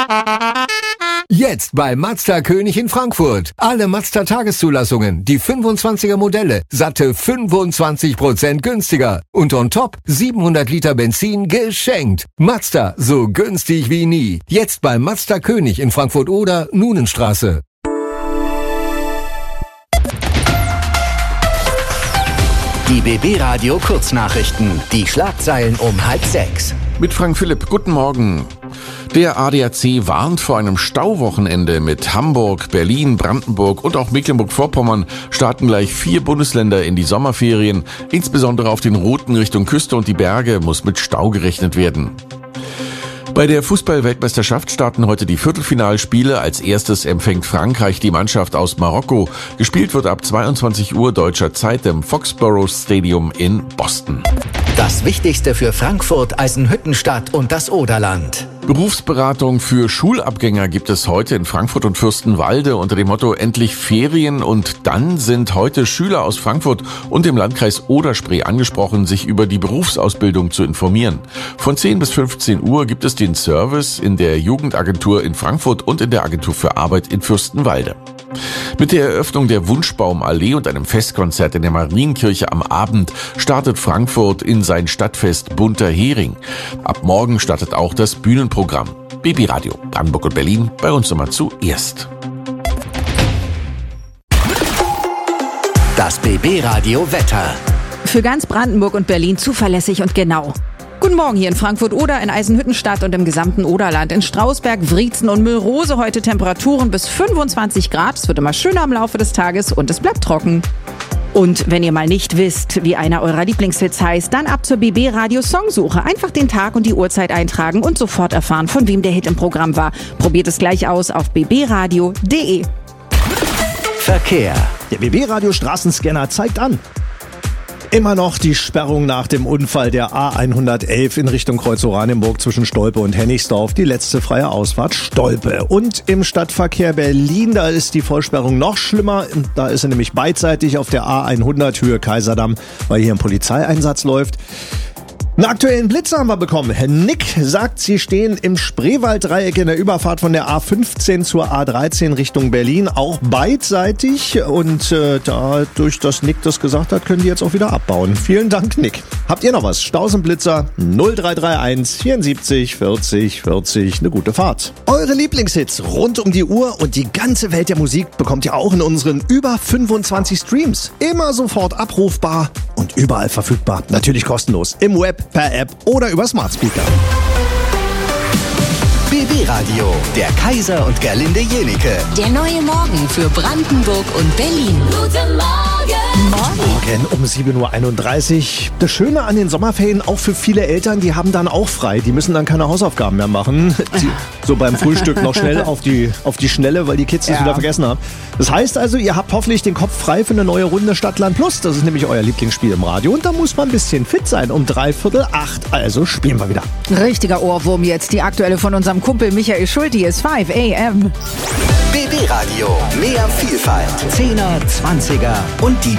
Jetzt bei Mazda König in Frankfurt. Alle Mazda Tageszulassungen, die 25er Modelle, satte 25% günstiger. Und on top 700 Liter Benzin geschenkt. Mazda, so günstig wie nie. Jetzt bei Mazda König in Frankfurt-Oder, Nunenstraße. Die BB Radio Kurznachrichten. Die Schlagzeilen um 5:30. Mit Frank Philipp, guten Morgen. Der ADAC warnt vor einem Stauwochenende. Mit Hamburg, Berlin, Brandenburg und auch Mecklenburg-Vorpommern starten gleich 4 Bundesländer in die Sommerferien. Insbesondere auf den Routen Richtung Küste und die Berge muss mit Stau gerechnet werden. Bei der Fußball-Weltmeisterschaft starten heute die Viertelfinalspiele. Als erstes empfängt Frankreich die Mannschaft aus Marokko. Gespielt wird ab 22 Uhr deutscher Zeit im Foxborough Stadium in Boston. Das Wichtigste für Frankfurt, Eisenhüttenstadt und das Oderland. Berufsberatung für Schulabgänger gibt es heute in Frankfurt und Fürstenwalde unter dem Motto Endlich Ferien. Und dann sind heute Schüler aus Frankfurt und dem Landkreis Oder-Spree angesprochen, sich über die Berufsausbildung zu informieren. Von 10 bis 15 Uhr gibt es den Service in der Jugendagentur in Frankfurt und in der Agentur für Arbeit in Fürstenwalde. Mit der Eröffnung der Wunschbaumallee und einem Festkonzert in der Marienkirche am Abend startet Frankfurt in sein Stadtfest Bunter Hering. Ab morgen startet auch das Bühnenprogramm. BB Radio, Brandenburg und Berlin, bei uns immer zuerst. Das BB Radio Wetter. Für ganz Brandenburg und Berlin zuverlässig und genau. Guten Morgen hier in Frankfurt-Oder, in Eisenhüttenstadt und im gesamten Oderland. In Strausberg, Wriezen und Müllrose heute Temperaturen bis 25 Grad. Es wird immer schöner im Laufe des Tages und es bleibt trocken. Und wenn ihr mal nicht wisst, wie einer eurer Lieblingshits heißt, dann ab zur BB Radio Songsuche. Einfach den Tag und die Uhrzeit eintragen und sofort erfahren, von wem der Hit im Programm war. Probiert es gleich aus auf bbradio.de. Verkehr. Der BB Radio Straßenscanner zeigt an. Immer noch die Sperrung nach dem Unfall der A111 in Richtung Kreuz Oranienburg zwischen Stolpe und Hennigsdorf. Die letzte freie Ausfahrt Stolpe. Und im Stadtverkehr Berlin, da ist die Vollsperrung noch schlimmer. Da ist sie nämlich beidseitig auf der A100 Höhe Kaiserdamm, weil hier ein Polizeieinsatz läuft. Einen aktuellen Blitzer haben wir bekommen. Herr Nick sagt, Sie stehen im Spreewalddreieck in der Überfahrt von der A15 zur A13 Richtung Berlin, auch beidseitig. Und dadurch, dass Nick das gesagt hat, können die jetzt auch wieder abbauen. Vielen Dank, Nick. Habt ihr noch was? Staus und Blitzer 0331 74 40 40. Eine gute Fahrt. Eure Lieblingshits rund um die Uhr und die ganze Welt der Musik bekommt ihr auch in unseren über 25 Streams. Immer sofort abrufbar und überall verfügbar. Natürlich kostenlos. Im Web, per App oder über Smart Speaker. BB Radio, der Kaiser und Gerlinde Jenike. Der neue Morgen für Brandenburg und Berlin. Guten Morgen. Morgen um 7.31 Uhr. Das Schöne an den Sommerferien, auch für viele Eltern, die haben dann auch frei. Die müssen dann keine Hausaufgaben mehr machen. So beim Frühstück noch schnell auf die Schnelle, weil die Kids das wieder vergessen haben. Das heißt also, ihr habt hoffentlich den Kopf frei für eine neue Runde Stadtland Plus. Das ist nämlich euer Lieblingsspiel im Radio. Und da muss man ein bisschen fit sein um 7:45. Also spielen wir wieder. Richtiger Ohrwurm jetzt. Die aktuelle von unserem Kumpel Michael Schulte ist 5 AM. BB Radio, mehr Vielfalt. 10er, 20er und